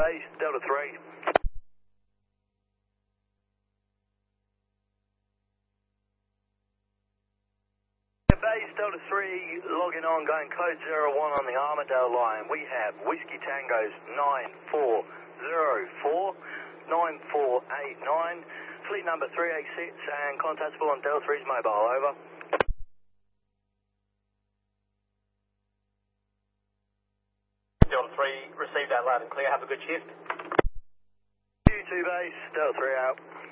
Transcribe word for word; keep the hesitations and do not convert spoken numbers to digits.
base, Delta three. Base, Delta three, logging on, going code zero one on the Armadale line. We have Whiskey Tangos nine four zero four, nine four eight nine, fleet number three eight six, and contactable on Delta three's mobile, over. Delta three, received that loud and clear. Have a good shift. U two base, Delta three out.